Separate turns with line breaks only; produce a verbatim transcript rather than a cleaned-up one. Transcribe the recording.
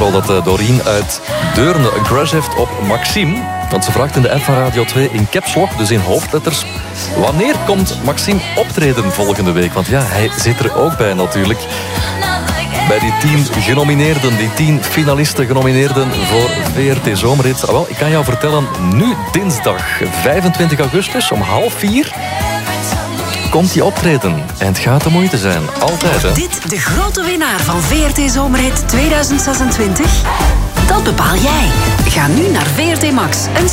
wel dat uh, Doreen uit Deurne een crush heeft op Maxime. Want ze vraagt in de app van Radio twee in caps lock, dus in hoofdletters. Wanneer komt Maxime optreden volgende week? Want ja, hij zit er ook bij natuurlijk. Bij die tien genomineerden, die tien finalisten genomineerden voor V R T Zomerhits. Ah, wel, ik kan jou vertellen, nu dinsdag vijfentwintig augustus om half vier... komt hij optreden. En het gaat de moeite zijn. Altijd, hè.
Dit de grote winnaar van V R T Zomerhit tweeduizend zesentwintig? Dat bepaal jij. Ga nu naar V R T Max en